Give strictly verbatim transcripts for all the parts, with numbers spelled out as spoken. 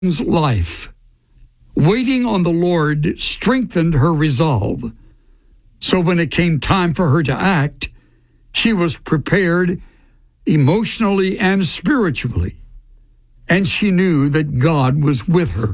life. Waiting on the Lord strengthened her resolve. So when it came time for her to act, she was prepared emotionally and spiritually, and she knew that God was with her.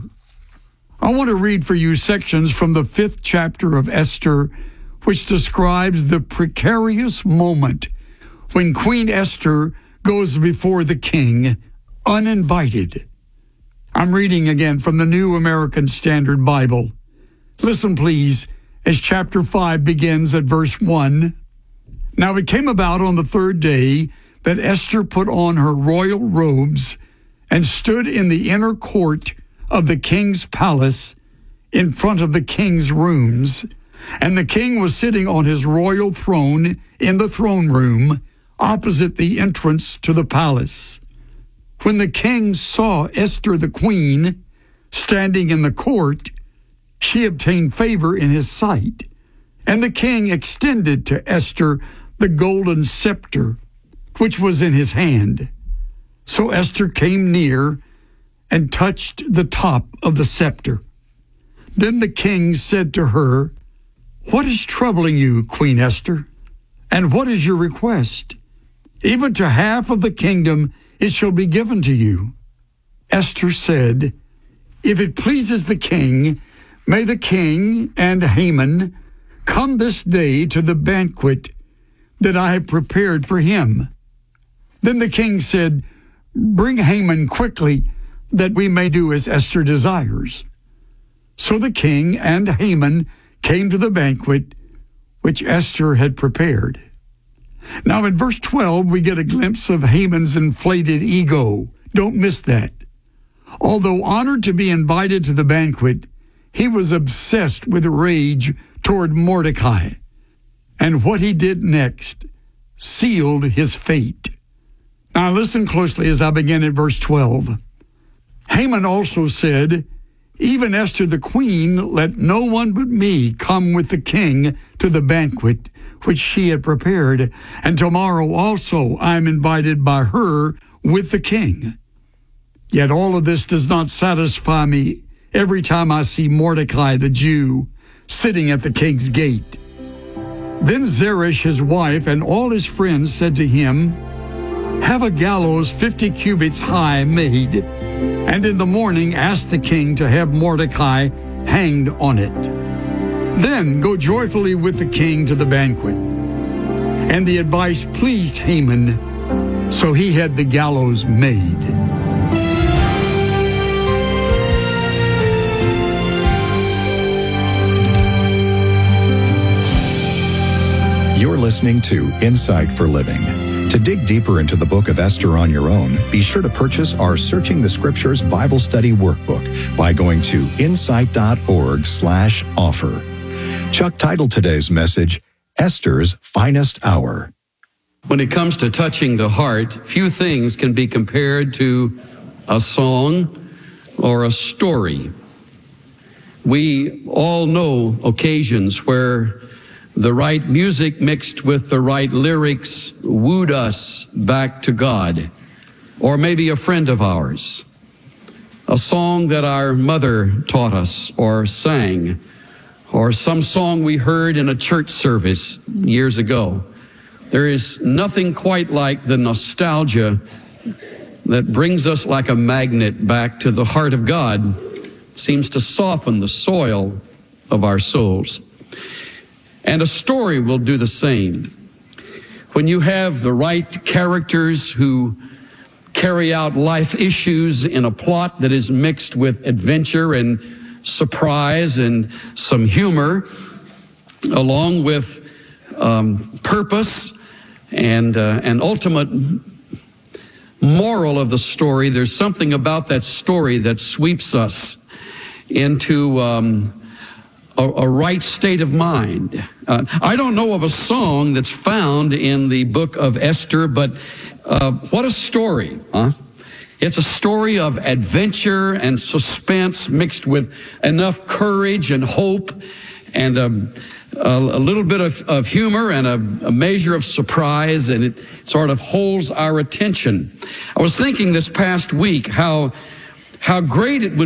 I want to read for you sections from the fifth chapter of Esther, which describes the precarious moment when Queen Esther goes before the king uninvited. I'm reading again from the New American Standard Bible. Listen, please, as chapter five begins at verse one. Now it came about on the third day that Esther put on her royal robes and stood in the inner court of the king's palace in front of the king's rooms. And the king was sitting on his royal throne in the throne room opposite the entrance to the palace. When the king saw Esther the queen standing in the court, she obtained favor in his sight. And the king extended to Esther the golden scepter, which was in his hand. So Esther came near and touched the top of the scepter. Then the king said to her, "What is troubling you, Queen Esther? And what is your request? Even to half of the kingdom it shall be given to you." Esther said, "If it pleases the king, may the king and Haman come this day to the banquet that I have prepared for him." Then the king said, "Bring Haman quickly, that we may do as Esther desires." So the king and Haman came to the banquet which Esther had prepared. Now in verse twelve, we get a glimpse of Haman's inflated ego. Don't miss that. Although honored to be invited to the banquet, he was obsessed with rage toward Mordecai. And what he did next sealed his fate. Now listen closely as I begin at verse twelve. Haman also said, "Even Esther the queen, let no one but me come with the king to the banquet which she had prepared, and tomorrow also I am invited by her with the king. Yet all of this does not satisfy me every time I see Mordecai the Jew sitting at the king's gate." Then Zeresh his wife and all his friends said to him, "Have a gallows fifty cubits high made, and in the morning ask the king to have Mordecai hanged on it. Then go joyfully with the king to the banquet." And the advice pleased Haman, so he had the gallows made. You're listening to Insight for Living. To dig deeper into the book of Esther on your own, be sure to purchase our Searching the Scriptures Bible Study Workbook by going to insight.org slash offer. Chuck titled today's message, Esther's Finest Hour. When it comes to touching the heart, few things can be compared to a song or a story. We all know occasions where the right music mixed with the right lyrics wooed us back to God, or maybe a friend of ours. A song that our mother taught us or sang, or some song we heard in a church service years ago. There is nothing quite like the nostalgia that brings us like a magnet back to the heart of God. It seems to soften the soil of our souls. And a story will do the same. When you have the right characters who carry out life issues in a plot that is mixed with adventure and surprise and some humor, along with um, purpose and uh, an ultimate moral of the story, there's something about that story that sweeps us into um, A, a right state of mind. Uh, I don't know of a song that's found in the book of Esther, but uh, what a story, huh? It's a story of adventure and suspense mixed with enough courage and hope and um, a, a little bit of, of humor and a, a measure of surprise, and it sort of holds our attention. I was thinking this past week how How great it would